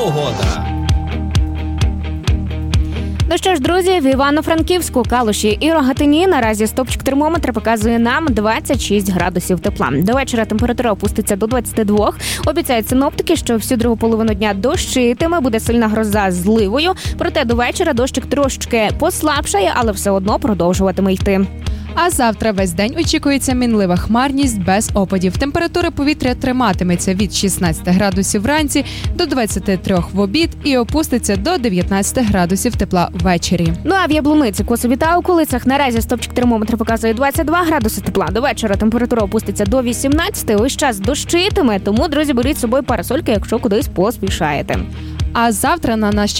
погода. Ну що ж, друзі, в Івано-Франківську, Калуші і Рогатині наразі стопчик термометра показує нам 26 градусів тепла. До вечора температура опуститься до 22. Обіцяють синоптики, що всю другу половину дня дощитиме, буде сильна гроза з зливою. Проте до вечора дощик трошки послабшає, але все одно продовжуватиме йти. А завтра весь день очікується мінлива хмарність без опадів. Температура повітря триматиметься від 16 градусів вранці до 23 в обід і опуститься до 19 градусів тепла ввечері. Ну а в Яблуниці, Косові та околицях наразі стопчик термометра показує 22 градуси тепла. До вечора температура опуститься до 18. Ось час дощитиме, тому, друзі, беріть з собою парасольки, якщо кудись поспішаєте. А завтра на наш